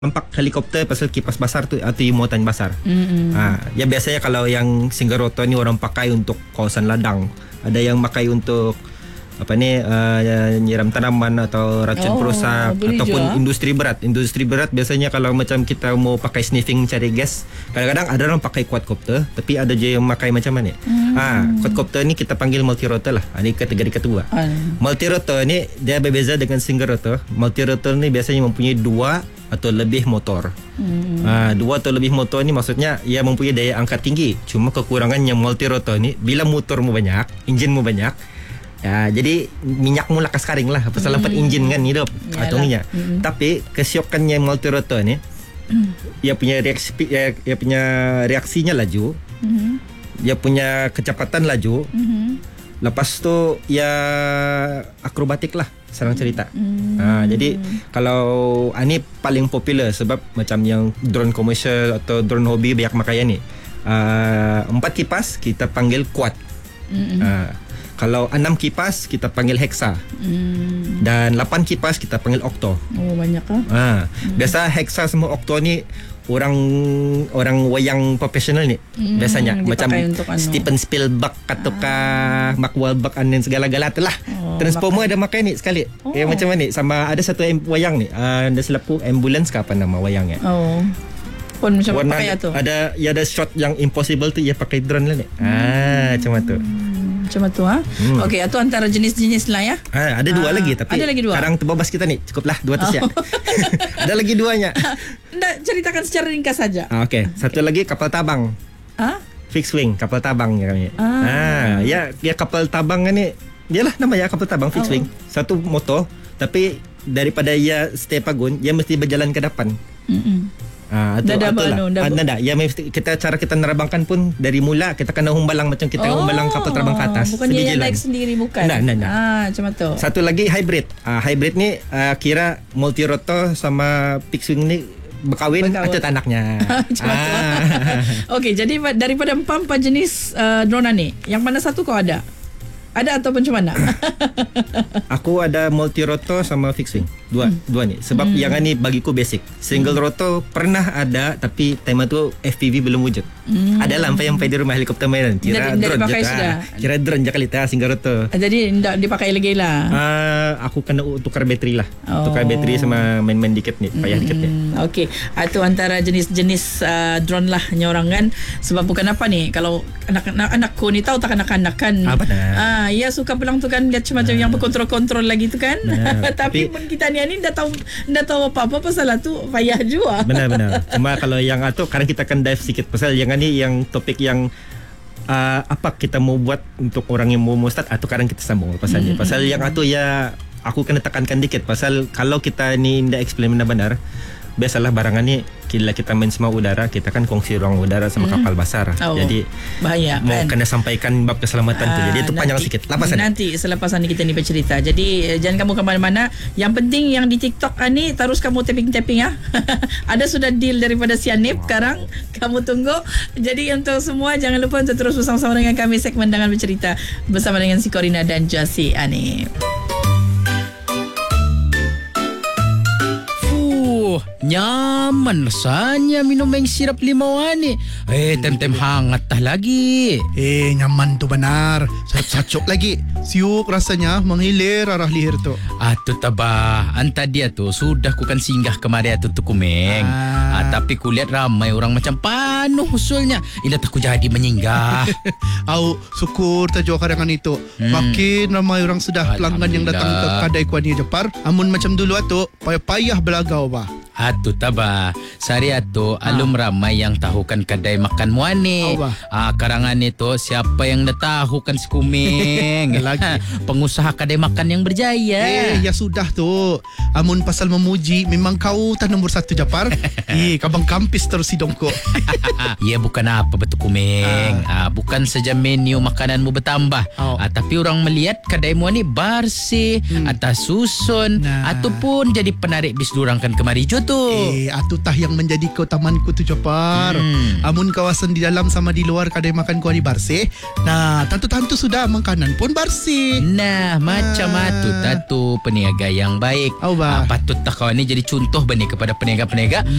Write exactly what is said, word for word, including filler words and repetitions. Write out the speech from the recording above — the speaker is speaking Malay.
nampak helikopter pasal kipas basar tu atau muatan basar. Mm-hmm. Ha, ya biasanya kalau yang Singgaroto ni orang pakai untuk kawasan ladang. Ada yang pakai untuk apa ni uh, nyiram tanaman atau racun Oh, perosak boleh ataupun juga. industri berat. Industri berat biasanya kalau macam kita mau pakai sniffing cari gas, kadang-kadang ada orang pakai quadcopter, tapi ada je yang pakai macam mana. Hmm. Ah, ha, quadcopter ni kita panggil multirotor lah. Ha, ni kategori kedua. Ah. Multirotor ni dia berbeza dengan Singgaroto. Multirotor ni biasanya mempunyai dua atau lebih motor. Hmm. Ha, dua atau lebih motor ni maksudnya ia mempunyai daya angkat tinggi. Cuma kekurangannya multirotor ni bila motormu banyak, enjinmu banyak, ya, jadi minyakmu lakas karing lah. Pasal Hmm. dapat enjin kan hidup Yalah. atau minyak. Hmm. Tapi kesiokannya multirotor ni, ia punya reaksi, ia, ia punya reaksinya laju, Hmm. dia punya kecepatan laju. Hmm. Lepas tu ia akrobatik lah, senang cerita. Hmm. Ha, jadi kalau ha, ni paling popular sebab macam yang drone komersial atau drone hobi banyak makaian ni. Uh, empat kipas kita panggil quad. Hmm. Ha, kalau enam kipas kita panggil hexa. Hmm. Dan lapan kipas kita panggil octo. Oh, banyak ah. Ha, biasa hexa sama octo ni orang orang wayang profesional ni Hmm, biasanya macam dipakai untuk anu. Steven Spielberg ataukah Mark Wahlberg dan segala-gala tu lah. Oh, Transformer ada makai ni sekali. Oh. Eh macam mana ni? Sama ada satu em- wayang ni. Uh, ada selapu ambulance ke apa nama wayangnya? Oh. Pun macam Warna pakai tu. ada ya ada shot yang impossible tu ia pakai drone lah ni. Ah macam tu. Hmm, macam tu ha. Hmm. Okey, itu antara jenis-jenis lah ya. Ah, ada dua Ah, lagi tapi ada lagi dua? sekarang terbabas kita ni. Cukuplah dua tu siap. Ada lagi duanya. Ndak ceritakan secara ringkas saja. Ah, okey. Satu lagi kapal tabang. Ha? Fixed wing, kapal tabang ya kami. Ah. Ah, ya, ya kapal tabang ni, dialah nama ya kapal tabang fixed Oh. wing. Satu motor, tapi daripada ia stay pagun, ia mesti berjalan ke depan. Hmm. Ah, Dah dah atau lah. anu, dah Ah, ber- dah, dah. Ya mesti kita cara kita nerabangkan pun dari mula kita kena humbalang macam kita Oh, humbalang kapal terbang ke atas. Bukan sedih dia yang jalan. naik sendiri bukan. Nah, nah, nah. Ah, macam tu. Satu lagi hybrid. Ah, hybrid ni ah, kira multirotor sama fixed wing ni berkahwin, Berkahwin. atau anaknya. Macam tu. Okey, jadi ba- daripada empat-empat jenis uh, drone ni, yang mana satu kau ada? Ada atau macam mana? Aku ada multirotor sama fixed wing. Dua, hmm. dua ni. Sebab hmm. yang ni bagiku basic. Single hmm. rotor pernah ada tapi time tu F P V belum wujud. Hmm. Ada lah sampai di rumah helikopter mainan. Kira Dah- dah drone je dipakai tu. sudah? Ah. Kira drone je kali tu single rotor. Jadi tidak dipakai lagi lah. Uh, aku kena tukar bateri lah. Oh. Tukar bateri sama main-main dikit ni. Payah dikit ni. Hmm, Okey, itu antara jenis-jenis uh, drone lah nyorang kan. Sebab bukan apa ni, kalau anak-anak anakku ni tahu tak anak-anak kan. Ah, benar. Ah, ia suka pulang tu kan lihat macam yang berkontrol-kontrol lagi tu kan. Nah, Tapi tapi- pun kita ni ni dah tahu dah tahu apa-apa pasal tu payah juga. Benar-benar. Cuma kalau yang tu sekarang kita akan dive sikit pasal yang ni yang topik yang uh, apa kita mau buat untuk orang yang mau start atau sekarang kita sambung pasal ni. Pasal yang tu ya aku kena tekankan dikit pasal kalau kita ni tidak explain benar-benar, biasalah barangan ni bila kita main semua udara kita kan kongsi ruang udara sama kapal basar. Oh, Jadi bahaya mau kan. kena sampaikan bab keselamatan tu. Jadi itu Ah, panjang nanti- sikit. Lapasan. Nanti selepas ni kita ni bercerita. Jadi eh, jangan kamu ke mana-mana. Yang penting yang di TikTok ni terus kamu tapping-tapping ya. Ada sudah deal daripada Sianip sekarang. Kamu tunggu. Jadi untuk semua jangan lupa untuk terus bersama-sama dengan kami segmen Dengan Bercerita bersama dengan si Corina dan Josie Anip. Fuh, nyaman rasanya minum yang sirap limau ni. Eh, tem-tem hangat tah lagi. Eh, nyaman tu benar. Sacok lagi. Siuk rasanya mengilir arah leher tu. Atuh tabah, anta dia tu sudah ku kan singgah kemari atuh tu kumeng. Ah. Ah, tapi ku lihat ramai orang macam panuh usulnya. Ila tak ku jadi menyinggah. Au, syukur tajuk karangan itu. Hmm. Makin ramai orang sudah pelanggan yang datang ke Alhamdulillah. kedai kuani Jepar. Amun macam dulu atu, payah-payah belagau bah. Atuh tabah, sari atuh alum ramai yang tahukan kedai makan muani. Apa? Ah, karangan itu siapa yang dah tahu kan si kumeng. Lagi. Pengusaha kedai makan yang berjaya. Eh, ya sudah tu. Amun pasal memuji, memang kau tak nombor satu Jepar. eh, kabang kampis terus si dongko. Ya bukan apa betul kumeng. Ah. bukan saja menu makananmu bertambah. Oh. Ah, tapi orang melihat kedaimu ni bersih, Hmm. atas susun, Nah. ataupun jadi penarik bis durang kan kemari jo tu. Eh, atu tah yang menjadi kau tamanku tu Japar. Hmm. Amun kawasan di dalam sama di luar kadai makan kau ni bersih. Nah, tantu-tantu sudah makanan pun bersih. Nah, macam Ah. atu tatu peniaga yang baik. Au, bah. Ah, patut tak kawan ni jadi contoh bani kepada peniaga-peniaga